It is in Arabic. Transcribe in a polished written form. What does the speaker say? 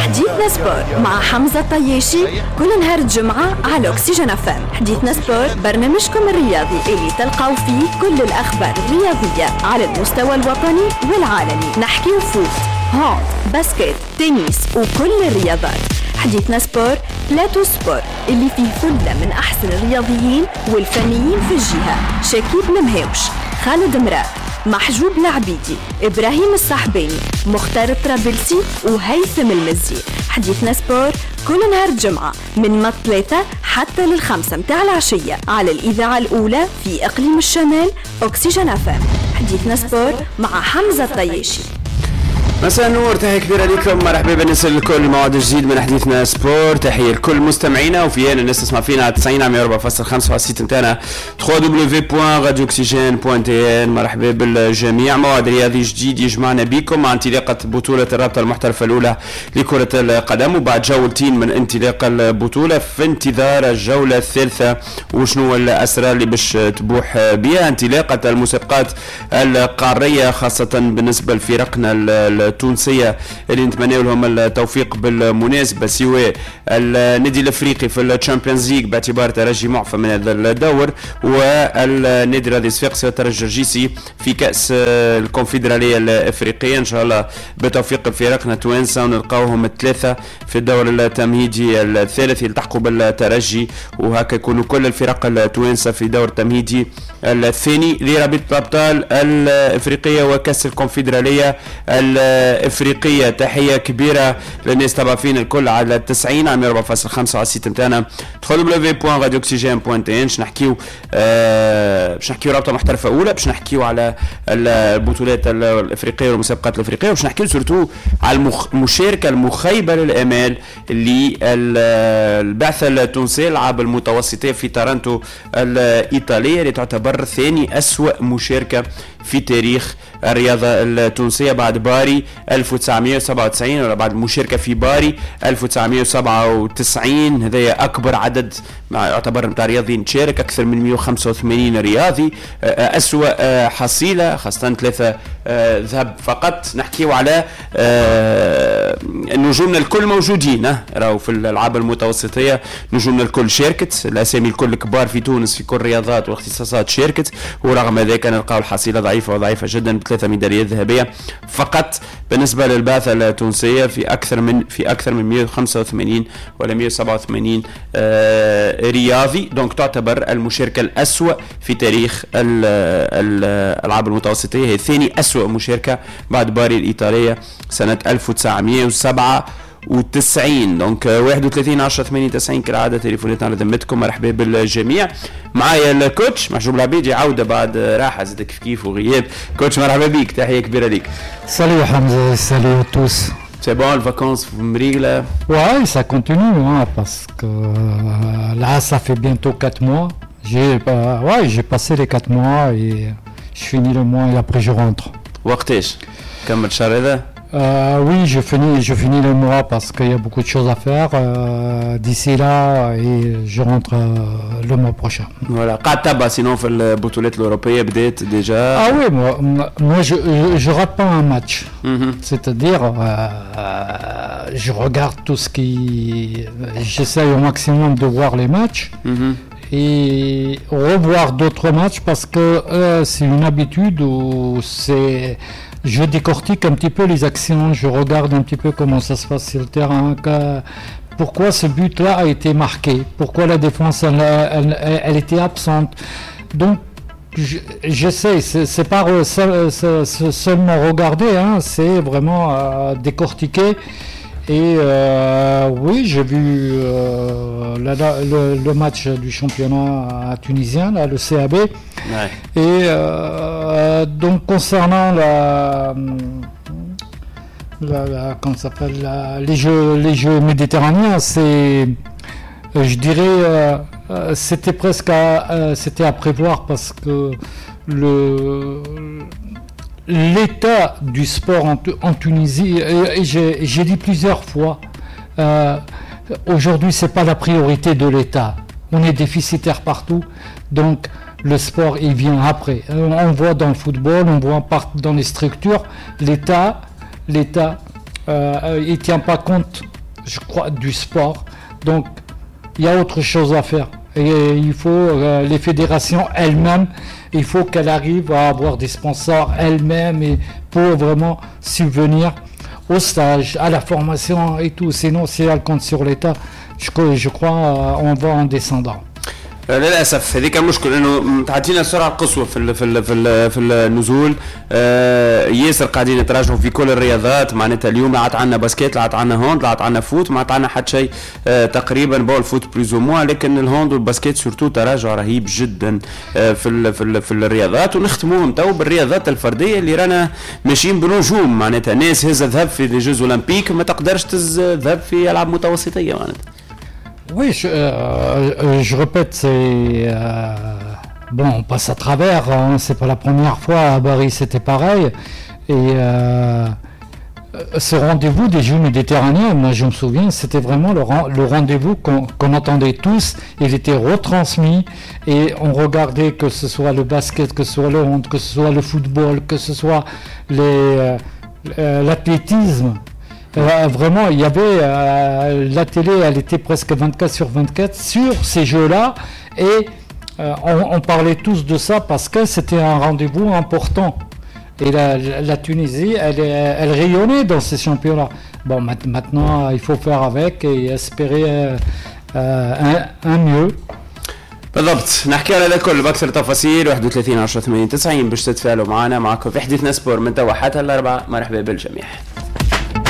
حديثنا سبور مع حمزة الطياشي كل نهار الجمعة على أكسجين FM. حديثنا سبور برنامجكم الرياضي اللي تلقاو فيه كل الأخبار الرياضية على المستوى الوطني والعالمي. نحكي فوت، هاند، باسكت، تنس وكل الرياضات. حديثنا سبور بلاتو سبور اللي فيه ثلة من أحسن الرياضيين والفنيين في الجهة: شكيب المهيوش، خالد مراد، محجوب العبيدي، إبراهيم الصحباني، مختار الطرابلسي وهيثم المزي. حديثنا سبور كل نهار الجمعة من 3 حتى 5 متاع العشية على الإذاعة الأولى في إقليم الشمال أكسجين FM. حديثنا سبور مع حمزة الطياشي. مساء النور، تحية كبيرة لكم، مرحبا بالنسبة لكل موعد جديد من حديثنا سبور. تحية لكل مستمعينا وفي أنا الناس تسمع فينا على 90.4.5 على السيت نتاعنا www.radioxygen.tn. مرحبا بالجميع. موعد رياضي جديد يجمعنا بكم مع انطلاقة بطولة الرابطة المحترفة الأولى لكرة القدم، وبعد جولتين من انطلاق البطولة في انتظار الجولة الثالثة وشنو الأسرار اللي باش تبوح بها انطلاقة المسابقات القارية، خاصة بالنسبة لفرقنا التونسية اللي نتمنى لهم التوفيق بالمناسبة، سواء النادي الافريقي في الشامبيونز ليج باعتبار ترجي معفى من هذا الدور، والنادي الرياضي الصفاقسي والترجي الجرجيسي في كأس الكونفدرالية الافريقية. ان شاء الله بتوفيق فرقنا التوانسة ونلقاوهم الثلاثة في الدور التمهيدي الثالث يلتحقوا بالترجي، وهكا يكونوا كل الفرق التوانسة في دور التمهيدي الثاني لرابطة الأبطال الافريقية وكأس الكونفدرالية الافريقيه. تحيه كبيره للناس تابعين فينا الكل على 90.4.5 على السيت نتاعنا www.radioxygen.tn. باش نحكيو رابطه محترفه اولى، باش نحكيو على البطولات الافريقيه والمسابقات الافريقيه، وباش نحكيو سورتو على المشاركه المخيبه للامال اللي البعثه التونسيه الالعاب المتوسطيه في تورنتو الايطاليه، اللي تعتبر ثاني أسوأ مشاركه في تاريخ الرياضة التونسية بعد باري 1997 ولا بعد المشاركة في باري 1997. هذا أكبر عدد يعتبر متاع رياضي نشارك، أكثر من 185 رياضي، أسوأ حصيلة، خاصة 3 ذهب فقط. نحكيو على نجومنا الكل موجودين، راهو في الألعاب المتوسطية نجومنا الكل شاركت، الأسامي الكل كبار في تونس في كل الرياضات والاختصاصات شاركت، ورغم ذلك نلقاو الحصيلة ضعيفة جدا ب3 ميداليات ذهبية فقط بالنسبة للبعثة التونسية في أكثر من 185 ولا 187 رياضي. دونك تعتبر المشاركة الأسوأ في تاريخ الألعاب المتوسطية، هي ثاني أسوأ مشاركة بعد باري الإيطالية سنة 1997. دونك 31/10/98 كالعادة تليفوناتنا على ذمتكم. مرحبا بالجميع. معايا الكوتش محجوب العبيدي، عودة بعد راحة زاد كيف وغياب. كوتش مرحبا بيك، تحية كبيرة ليك. Salut Hamza, salut à tous. C'est bon, les vacances مريقلة؟ Ouais, ça continue, hein, parce que là, ça fait bientôt 4 mois. J'ai passé les 4 mois et je finis le mois et après je rentre. وقتاش؟ كمل شهر هذا؟ Oui, je finis le mois parce qu'il y a beaucoup de choses à faire d'ici là et je rentre le mois prochain. Voilà. قاعد تبع sinon في البطولات الأوروبية بدأت déjà. Ah oui, moi je rate pas un match. C'est-à-dire je regarde tout ce qui, j'essaye au maximum de voir les matchs. Et revoir d'autres matchs parce que c'est une habitude où je décortique un petit peu les actions, je regarde un petit peu comment ça se passe sur le terrain, pourquoi ce but-là a été marqué, pourquoi la défense elle était absente. Donc j'essaie, c'est pas seulement regarder, hein, c'est vraiment décortiquer. Et oui, j'ai vu le match du championnat tunisien, là, le CAB. Ouais. Et donc concernant comment ça s'appelle, les jeux méditerranéens, c'est, je dirais, c'était presque c'était à prévoir parce que l'état du sport en Tunisie, et j'ai dit plusieurs fois, aujourd'hui c'est pas la priorité de l'État. On est déficitaire partout, donc le sport il vient après. On voit dans le football, on voit dans les structures, l'État il tient pas compte je crois, du sport. Donc, il y a autre chose à faire. Et il faut, les fédérations elles-mêmes, il faut qu'elles arrivent à avoir des sponsors elles-mêmes et pour vraiment subvenir au stage, à la formation et tout. Sinon, si elles comptent sur l'État, je crois on va en descendant. للاسف هذيك المشكل انه تعطينا السرعه القصوى في النزول. ياسر قاعدين يتراجعوا في كل الرياضات. معناتها اليوم لا عاد عندنا باسكيت، لا عاد عندنا هوند، لا عاد عندنا فوت، ما عاد عندنا حتى شيء تقريبا. بول فوت بلوزو موا، لكن الهوند والباسكيت سورتو تراجع رهيب جدا في الرياضات. ونختموهم تو بالرياضات الفرديه اللي رانا ماشيين بنجوم. معناتها ناس هزت ذهب في لي جوز اولمبيك ما تقدرش تهز ذهب في العاب متوسطيه. معناتها Oui, je répète, c'est bon, on passe à travers. Hein, c'est pas la première fois à Paris, c'était pareil. Et ce rendez-vous des Jeux méditerranéens, moi je me souviens, c'était vraiment le rendez-vous qu'on entendait tous. Il était retransmis et on regardait, que ce soit le basket, que ce soit le hand, que ce soit le football, que ce soit l'athlétisme. Vraiment, il y avait la télé, elle était presque 24 sur 24 sur ces jeux-là et on parlait tous de ça parce que c'était un rendez-vous important. Et la Tunisie, elle rayonnait dans ces championnats. Bon, maintenant, il faut faire avec et espérer un mieux. بالضبط. نحكي على الكل باكثر تفاصيل 31 10 80 90 باش تتفاعلوا معنا معكم في حديثنا سبور من توا حتى الاربعاء. مرحبا بالجميع.